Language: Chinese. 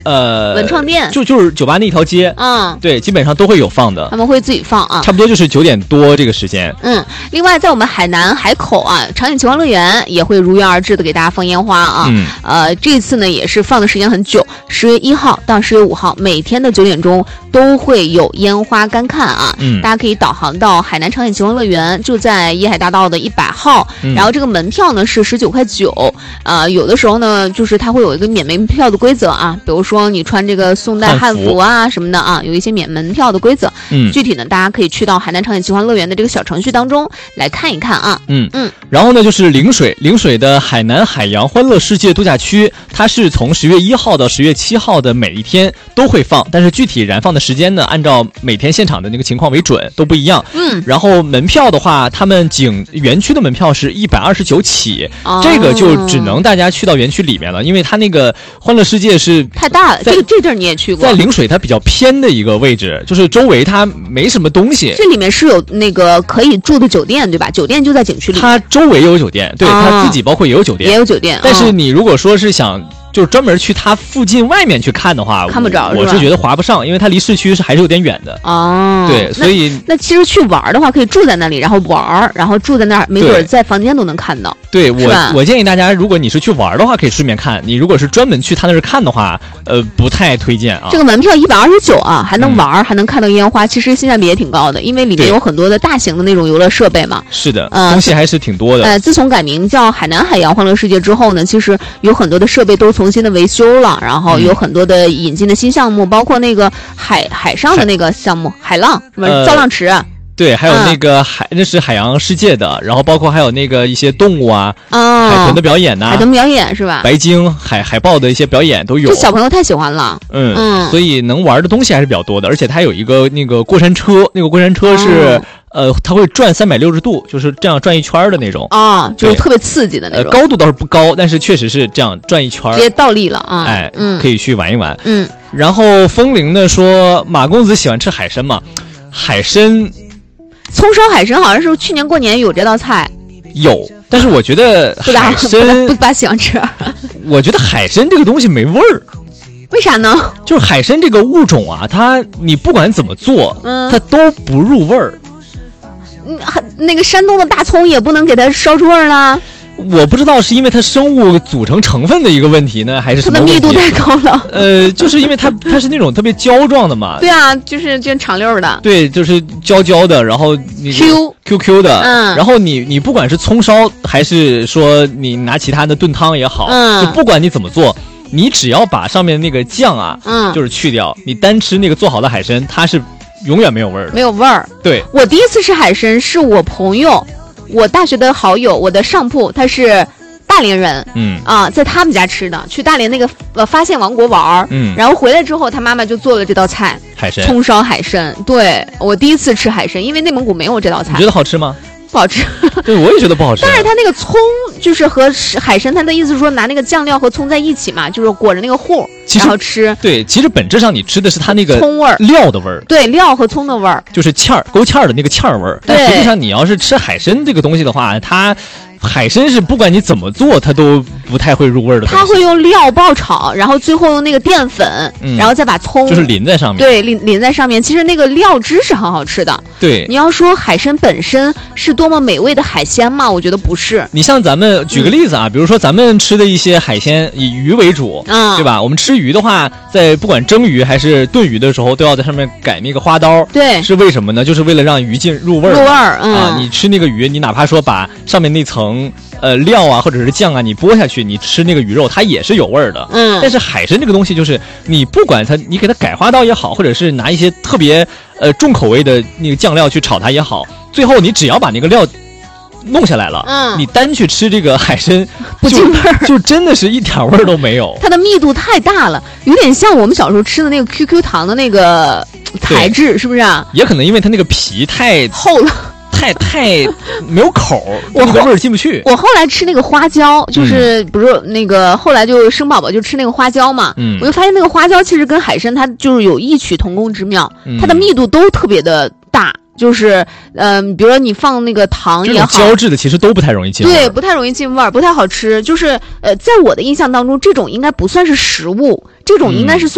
文创店就是酒吧那条街，对，基本上都会有放的， 他们会自己放啊， 差不多就是9点多这个时间。 另外在我们海南海口啊，长野奇观乐园也会如约而至的给大家放烟花啊，这次呢也是放的时间很久，10月1号到10月5号，每天的9点钟都会有烟花观看啊，大家可以导航到海南长野奇观乐园，就在沿海大道的100号，然后这个门票呢是19.9块，有的时候呢就是它会有一个免门票的规则啊，比如说你穿这个宋代汉服啊什么的啊，有一些免门票的规则。具体呢，大家可以去到海南长野奇观乐园的这个小程序当中来看一看啊。 然后呢，就是陵水的海南海洋欢乐世界度假区，它是从10月1号到10月7号的每一天都会放，但是具体燃放的时间呢，按照每天现场的那个情况为准，都不一样。然后门票的话，他们园区的门票是129起，这个就只能大家去到园区里面了，因为它那个欢乐世界是太大了，这地儿你也去过， 在陵水它比较偏的一个位置，就是周围它没什么东西。 这里面是有那个可以住的酒店，对吧？酒店就在景区里面。 它周围有酒店，对，它自己包括也有酒店， 也有酒店。 但是你如果说是想就是专门去它附近外面去看的话， 看不着， 我是觉得划不上，因为它离市区还是有点远的。对，所以那其实去玩的话，可以住在那里，然后玩，然后住在那儿，没准在房间都能看到。 对，我建议大家，如果你是去玩的话，可以顺便看；你如果是专门去他那儿看的话，不太推荐啊。 这个门票129啊，还能玩，还能看到烟花，其实性价比也挺高的，因为里面有很多的大型的那种游乐设备嘛。 是的，东西还是挺多的。 自从改名叫海南海洋欢乐世界之后呢，其实有很多的设备都重新的维修了，然后有很多的引进的新项目，包括那个海上的那个项目，海浪什么造浪池。 对，还有那个那是海洋世界的，然后包括还有那个一些动物海豚的表演海豚表演是吧？ 白鲸、海豹的一些表演都有。 这小朋友太喜欢了。 所以能玩的东西还是比较多的，而且它有一个那个过山车，那个过山车是它会转360度，就是这样转一圈的那种就是特别刺激的那种。 高度倒是不高，但是确实是这样转一圈， 直接倒立了可以去玩一玩。然后风铃呢说马公子喜欢吃海参嘛？海参。 葱烧海参好像是去年过年有这道菜， 有，但是我觉得海参不大喜欢吃。 我觉得海参这个东西没味儿， 为啥呢？ 就是海参这个物种啊，你不管怎么做，它都不入味儿。 那个山东的大葱也不能给它烧出味儿啦。 我不知道是因为它生物组成成分的一个问题呢，还是什么问题？ 它的密度太高了。 就是因为它是那种特别胶状的嘛。 对啊，就是长溜的。 对，就是胶的，然后QQ 的。然后你不管是葱烧，还是说你拿其他的炖汤也好，就不管你怎么做，你只要把上面那个酱就是去掉，你单吃那个做好的海参，它是永远没有味儿的。 没有味儿。对，我第一次吃海参是我朋友。我大学的好友，我的上铺，他是大连人，在他们家吃的，去大连那个发现王国玩，然后回来之后，他妈妈就做了这道菜， 海参， 葱烧海参。对，我第一次吃海参，因为内蒙古没有这道菜。 你觉得好吃吗？ 不好吃。 对，我也觉得不好吃。 但是它那个葱就是和海参，它的意思是说拿那个酱料和葱在一起嘛，就是裹着那个糊，然后吃。 对，其实本质上你吃的是它那个葱味儿、 料的味儿。 对，料和葱的味儿， 就是勾芡的那个芡味儿。但实际上你要是吃海参这个东西的话，海参是不管你怎么做，它都不太会入味的。 它会用料爆炒，然后最后用那个淀粉，然后再把葱就是淋在上面。 对，淋在上面。其实那个料汁是很好吃的。 对， 你要说海参本身是多么美味的海鲜吗？我觉得不是。 你像咱们举个例子比如说咱们吃的一些海鲜以鱼为主，对吧？我们吃鱼的话，在不管蒸鱼还是炖鱼的时候，都要在上面改那个花刀。 对， 是为什么呢？就是为了让鱼入味儿。 你吃那个鱼，你哪怕说把上面那层料或者是酱你剥下去，你吃那个鱼肉，它也是有味儿的。但是海参这个东西，就是你不管它，你给它改花刀也好，或者是拿一些特别重口味的那个酱料去炒它也好，最后你只要把那个料弄下来了，你单去吃这个海参不进味儿， 就真的是一点味儿都没有。 它的密度太大了，有点像我们小时候吃的那个 QQ 糖的那个材质，是不是啊？ 也可能因为它那个皮太厚了。 太没有口，那个味儿进不去。 我后来吃那个花椒，就是不是那个后来就生宝宝就吃那个花椒嘛，我就发现那个花椒其实跟海参它就是有异曲同工之妙，它的密度都特别的大。就是比如说你放那个糖也好， 这种胶质的其实都不太容易进味儿， 对，不太容易进味儿，不太好吃。就是在我的印象当中，这种应该不算是食物，这种应该是算